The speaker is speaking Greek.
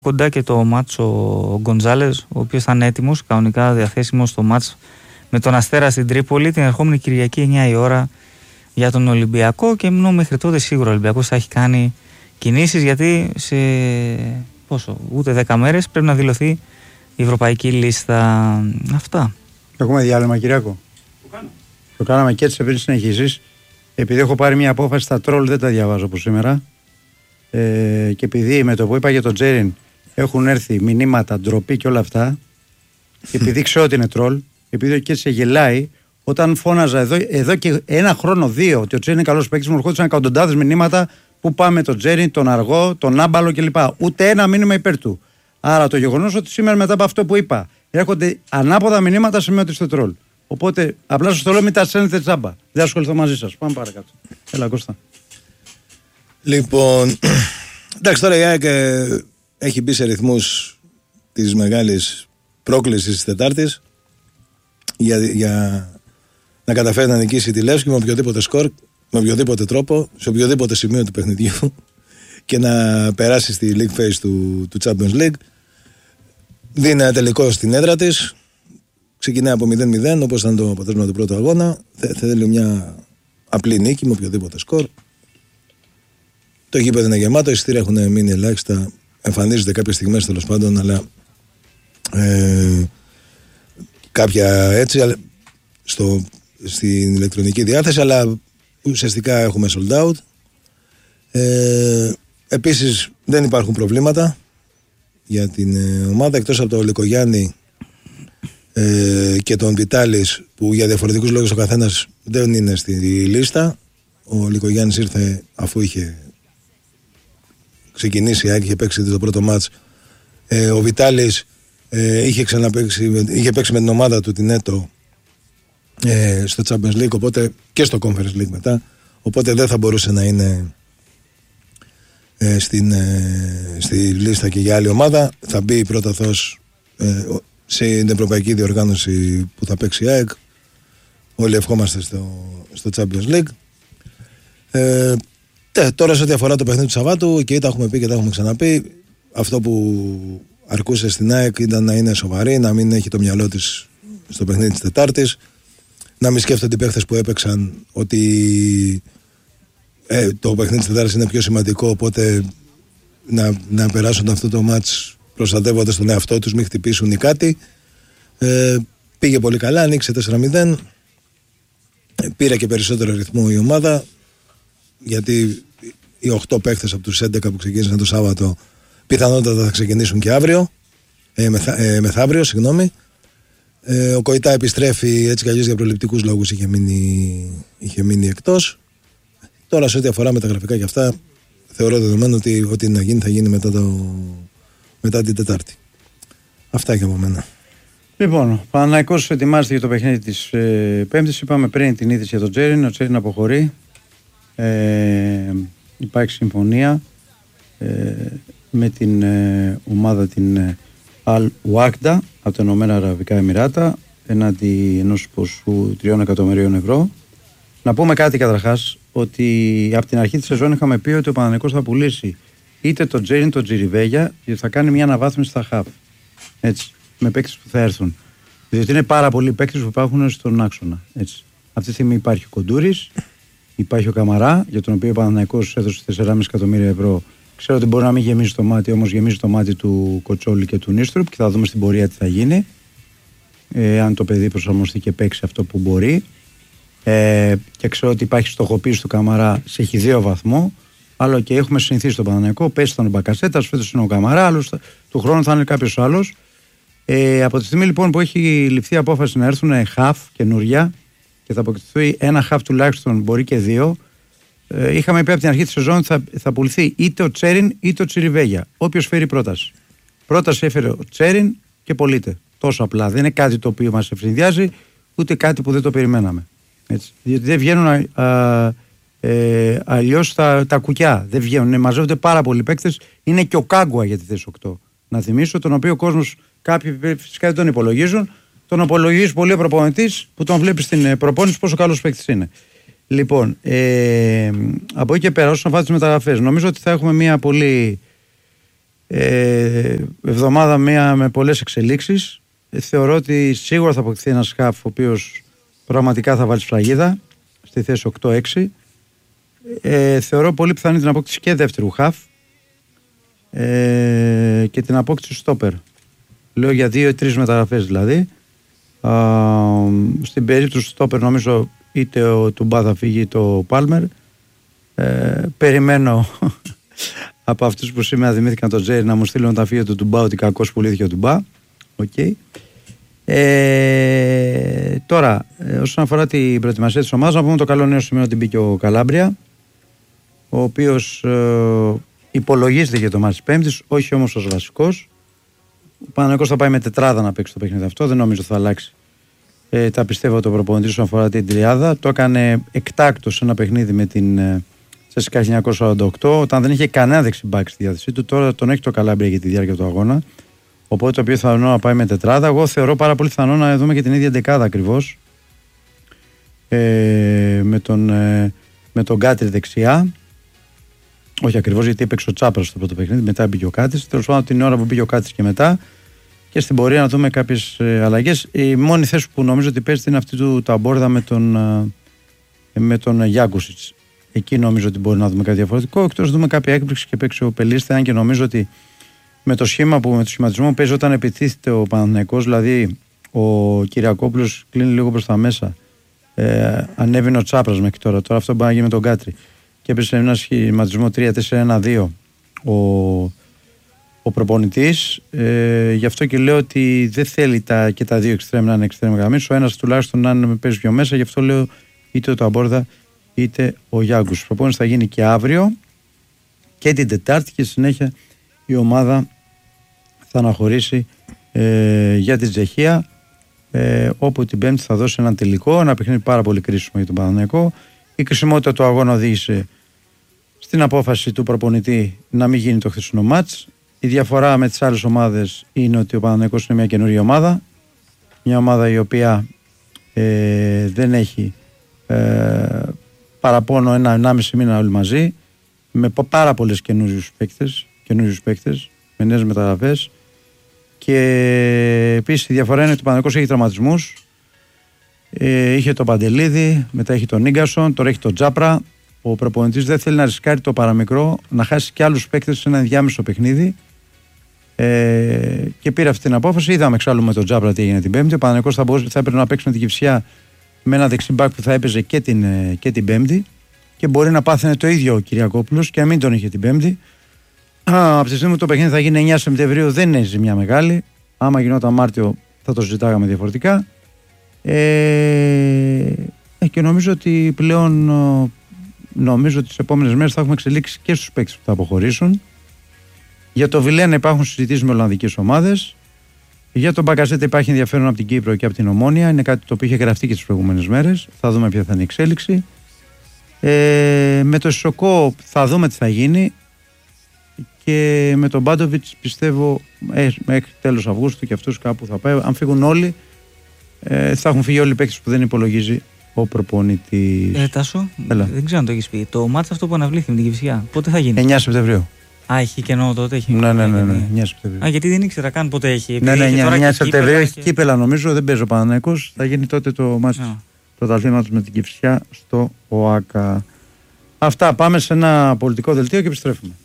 κοντά και το μάτς ο Γκοντζάλες, ο οποίος θα είναι έτοιμος, κανονικά διαθέσιμος στο μάτς με τον Αστέρα στην Τρίπολη την ερχόμενη Κυριακή 9 η ώρα για τον Ολυμπιακό, και ενώ μέχρι τότε σίγουρα ο Ολυμπιακός θα έχει κάνει κινήσεις, γιατί σε ούτε 10 μέρες πρέπει να δηλωθεί η ευρωπαϊκή λίστα. Αυτά. Έχουμε διάλειμμα, Κυριακό. Το κάναμε και έτσι, πριν συνεχίσεις. Επειδή έχω πάρει μια απόφαση, τα τρόλ δεν τα διαβάζω από σήμερα. Και επειδή με το που είπα για τον Τζέριν έχουν έρθει μηνύματα, ντροπή και όλα αυτά, και επειδή ξέρω ότι είναι τρόλ, επειδή και σε γελάει, όταν φώναζα εδώ και 1 χρόνο, 2, ότι ο Τζέριν είναι καλός παίκτης, μου ερχόντουσαν εκατοντάδες μηνύματα που πάμε τον Τζέριν, τον Αργό, τον Άμπαλο κλπ. Ούτε ένα μήνυμα υπέρ του. Άρα το γεγονός ότι σήμερα μετά από αυτό που είπα έρχονται ανάποδα μηνύματα σημαίνει ότι είστε τρόλ. Οπότε απλά σας το λέω, μην τα στέλνετε τζάμπα. Δεν ασχοληθώ μαζί σας. Πάμε παρακάτω. Έλα, Κώστα. Λοιπόν, εντάξει, τώρα η ΑΕΚ έχει μπει σε ρυθμούς της μεγάλης πρόκλησης της Τετάρτης για να καταφέρει να νικήσει τη Λεύσκη με οποιοδήποτε σκορ, με οποιοδήποτε τρόπο, σε οποιοδήποτε σημείο του παιχνιδιού και να περάσει στη League Phase του Champions League. Δίνει ένα τελικό στην έδρα της, ξεκινάει από 0-0 όπως ήταν το αποτέλεσμα του πρώτου αγώνα. Θέλει μια απλή νίκη με οποιοδήποτε σκορ. Το γήπεδο είναι γεμάτο, οι εισιτήρια έχουν μείνει ελάχιστα. Εμφανίζονται κάποιες στιγμές τέλος πάντων, αλλά κάποια έτσι στην ηλεκτρονική διάθεση, αλλά ουσιαστικά έχουμε sold out. Επίσης δεν υπάρχουν προβλήματα για την ομάδα, εκτός από τον Λικογιάννη και τον Βιτάλης, που για διαφορετικούς λόγους ο καθένας δεν είναι στη λίστα. Ο Λικογιάννης ήρθε αφού είχε ξεκινήσει, είχε παίξει το πρώτο μάτς. Ο Βιτάλης είχε παίξει με την ομάδα του την ΕΤΟ στο Champions League, οπότε και στο Conference League μετά, οπότε δεν θα μπορούσε να είναι στη λίστα και για άλλη ομάδα. Θα μπει πρώταθος στην ευρωπαϊκή διοργάνωση που θα παίξει η ΑΕΚ. Όλοι ευχόμαστε στο Champions League. Τώρα σε ό,τι αφορά το παιχνίδι του Σαββάτου, και τα έχουμε πει και τα έχουμε ξαναπεί, αυτό που αρκούσε στην ΑΕΚ ήταν να είναι σοβαρή, να μην έχει το μυαλό της στο παιχνίδι της Τετάρτης, να μην σκέφτονται οι παίχτες που έπαιξαν ότι το παιχνίδι της Τετάρτης είναι πιο σημαντικό, οπότε να περάσουν αυτό το μάτς προστατεύοντας τον εαυτό τους, μην χτυπήσουν ή κάτι. Πήγε πολύ καλά, ανοίξε 4-0, πήρε και περισσότερο ρυθμό η ομάδα, γιατί οι 8 παίχτες από τους 11 που ξεκίνησαν το Σάββατο πιθανότατα θα ξεκινήσουν και αύριο, μεθαύριο, συγγνώμη. Ο Κοϊτά επιστρέφει, έτσι κι αλλιώς για προληπτικούς λόγους είχε μείνει εκτός. Τώρα σε ό,τι αφορά μεταγραφικά και αυτά, θεωρώ δεδομένο ότι ό,τι να γίνει θα γίνει μετά την Τετάρτη. Αυτά και από μένα. Λοιπόν, ο Παναθηναϊκός ετοιμάζεται για το παιχνίδι της Πέμπτης. Είπαμε πριν την είδηση για τον Τζέριν. Ο Τζέριν αποχωρεί. Υπάρχει συμφωνία με την ομάδα την Al Waqda από τα Ηνωμένα Αραβικά Εμιράτα έναντι ενός ποσού 3 εκατομμυρίων ευρώ. Να πούμε κάτι καταρχάς, ότι από την αρχή της σεζόν είχαμε πει ότι ο Παναθηναϊκός θα πουλήσει είτε τον Τζέριν τον Τζιριβέγια, γιατί θα κάνει μια αναβάθμιση στα χαφ. Έτσι, με παίκτες που θα έρθουν. Διότι είναι πάρα πολλοί παίκτες που υπάρχουν στον άξονα. Έτσι. Αυτή τη στιγμή υπάρχει ο Κοντούρης, υπάρχει ο Καμαρά, για τον οποίο ο Παναθηναϊκός έδωσε 4,5 εκατομμύρια ευρώ. Ξέρω ότι μπορεί να μην γεμίζει το μάτι, όμως γεμίζει το μάτι του Κοτσόλη και του Νίστρουπ, και θα δούμε στην πορεία τι θα γίνει. Αν το παιδί προσαρμοστεί και παίξει αυτό που μπορεί. Και ξέρω ότι υπάρχει στοχοποίηση του Καμαρά σε χιδαίο βαθμό. Άλλο και έχουμε συνηθίσει τον Παναθηναϊκό. Πέσει τον Μπακασέτας, φέτος είναι ο Καμαρά, άλλος του χρόνου θα είναι κάποιος άλλος. Από τη στιγμή λοιπόν που έχει ληφθεί απόφαση να έρθουν χαφ καινούρια και θα αποκτηθεί ένα χαφ τουλάχιστον, μπορεί και 2. Είχαμε πει από την αρχή της σεζόν ότι θα πουληθεί είτε ο Τσέριν είτε ο Τσιριβέγια. Όποιος φέρει πρόταση. Πρόταση έφερε ο Τσέριν και πωλείται. Τόσο απλά. Δεν είναι κάτι το οποίο μας ευνηδιάζει, ούτε κάτι που δεν το περιμέναμε. Έτσι. Διότι δεν βγαίνουν αλλιώς τα κουκιά. Δεν βγαίνουν. Μαζεύονται πάρα πολλοί παίκτες. Είναι και ο Κάγκουα για τη θέση 8. Να θυμίσω, τον οποίο ο κόσμος, κάποιοι φυσικά δεν τον υπολογίζουν. Τον υπολογίζει πολύ ο προπονητής που τον βλέπει στην προπόνηση πόσο καλός παίκτης είναι. Λοιπόν, από εκεί και πέρα, όσον αφορά τις μεταγραφές, νομίζω ότι θα έχουμε μια πολύ Εβδομάδα μία με πολλές εξελίξεις. Θεωρώ ότι σίγουρα θα αποκτηθεί ένας χαφ ο οποίος πραγματικά θα βάλει σφραγίδα στη θέση 8-6. Θεωρώ πολύ πιθανή την απόκτηση και δεύτερου χαφ και την απόκτηση στόπερ. Λέω για 2-3 μεταγραφές δηλαδή. Στην περίπτωση του στόπερ νομίζω είτε ο Τουμπά θα φύγει είτε ο Πάλμερ. Περιμένω από αυτούς που σήμερα θυμήθηκαν τον Τζέρι να μου στείλουν τα φύγια του Τουμπά ότι κακώς πουλήθηκε ο Τουμπά. Okay. Τώρα, όσον αφορά την προετοιμασία της ομάδας, να πούμε το καλό νέο σημείο ότι μπήκε ο Καλάμπρια, ο οποίος υπολογίζεται για το μάτς της Πέμπτης, όχι όμως ως βασικός. Ο Παναθηναϊκός θα πάει με τετράδα να παίξει το παιχνίδι αυτό, δεν νομίζω θα αλλάξει. Τα πιστεύω το προπονητή όσον αφορά την τριάδα. Το έκανε εκτάκτος ένα παιχνίδι με την CSKA 1948, όταν δεν είχε κανένα δεξιμπάκ στη διάθεσή του. Τώρα τον έχει το Καλάμπρια για τη διάρκεια του αγώνα. Οπότε το πιθανό να πάει με τετράδα. Εγώ θεωρώ πάρα πολύ πιθανό να δούμε και την ίδια δεκάδα ακριβώς. Με τον Κάτρι δεξιά. Όχι ακριβώς, γιατί έπαιξε ο Τσάπρας στο πρώτο παιχνίδι, μετά μπήκε ο Κάτρις. Τέλος πάντων, την ώρα που μπήκε ο Κάτρις και μετά. Και στην πορεία να δούμε κάποιες αλλαγές. Η μόνη θέση που νομίζω ότι παίζεται είναι αυτή του Ταμπόρδα με τον Γιάκουσιτς. Εκεί νομίζω ότι μπορεί να δούμε κάτι διαφορετικό. Εκτός δούμε κάποια έκπληξη και παίξει ο Πελίστη, αν και νομίζω ότι με το σχηματισμό που παίζει όταν επιτίθεται ο Παναθηναϊκός, δηλαδή ο Κυριακόπουλος κλείνει λίγο προς τα μέσα. Ανέβαινε ο Τσάπρας μέχρι τώρα. Τώρα αυτό μπορεί να γίνει με τον Κάτρι. Και έπαιζε ένα σχηματισμό 3-4-1-2 ο προπονητής. Γι' αυτό και λέω ότι δεν θέλει και τα δύο εξτρέμ να είναι εξτρέμ γραμμής. Ο ένας τουλάχιστον να παίζει πιο μέσα. Γι' αυτό λέω είτε ο Ταμπόρδα είτε ο Γιάγκους. Η προπόνηση θα γίνει και αύριο και την Τετάρτη και συνέχεια η ομάδα θα αναχωρήσει για την Τσεχία, όπου την Πέμπτη θα δώσει έναν τελικό, ένα παιχνίδι πάρα πολύ κρίσιμο για τον Παναθηναϊκό. Η κρισιμότητα του αγώνα οδήγησε στην απόφαση του προπονητή να μην γίνει το χθεσινό μάτς. Η διαφορά με τις άλλες ομάδες είναι ότι ο Παναθηναϊκός είναι μια καινούργια ομάδα, μια ομάδα η οποία δεν έχει παραπάνω 1,5 μήνα όλοι μαζί, με πάρα πολλές καινούριους παίκτες, με νέες μεταγραφές. Και επίσης η διαφορά είναι ότι ο Παναθηναϊκός έχει τραυματισμούς. Είχε τον Παντελίδη, μετά έχει τον Ίγκασον, τώρα έχει τον Τζάπρα. Ο προπονητής δεν θέλει να ρισκάρει το παραμικρό, να χάσει και άλλους παίκτες σε ένα ενδιάμεσο παιχνίδι. Και πήρε αυτή την απόφαση. Είδαμε εξάλλου με τον Τζάπρα τι έγινε την Πέμπτη. Ο Παναθηναϊκός θα έπρεπε να παίξει με την Κυφσιά με ένα δεξιμπάκ που θα έπαιζε και την Πέμπτη. Και μπορεί να πάθαινε το ίδιο ο Κυριακόπουλος και να μην τον είχε την Πέμπτη. Από τη στιγμή που το παιχνίδι θα γίνει 9 Σεπτεμβρίου δεν είναι ζημιά μεγάλη. Άμα γινόταν Μάρτιο θα το συζητάγαμε διαφορετικά. Και νομίζω ότι πλέον τις επόμενες μέρες θα έχουμε εξελίξει και στους παίκτες που θα αποχωρήσουν. Για το Βιλένα υπάρχουν συζητήσεις με ολλανδικές ομάδες. Για τον Μπακασέτα υπάρχει ενδιαφέρον από την Κύπρο και από την Ομόνια. Είναι κάτι το οποίο είχε γραφτεί και τις προηγούμενες μέρες. Θα δούμε ποια θα είναι η εξέλιξη. Με το Σισοκό θα δούμε τι θα γίνει. Και με τον Μπάντοβιτς πιστεύω μέχρι τέλος Αυγούστου και αυτούς κάπου θα πάει. Αν φύγουν όλοι, θα έχουν φύγει όλοι οι παίκτες που δεν υπολογίζει ο προπονητής. Τάσο, δεν ξέρω αν το έχεις πει. Το μάτς αυτό που αναβλήθηκε με την Κυφσιά, πότε θα γίνει? 9 Σεπτεμβρίου. Έχει κενό τότε, έχει. Ναι, 9 Σεπτεμβρίου. Γιατί δεν ήξερα καν πότε έχει. Ναι, 9 Σεπτεμβρίου έχει κύπελα νομίζω, δεν παίζει ο Παναθηναϊκός. Θα γίνει τότε το μάτς πρωταθλήματος με την Κυφσιά στο ΟΑΚΑ. Αυτά, πάμε σε ένα πολιτικό δελτίο και επιστρέφουμε.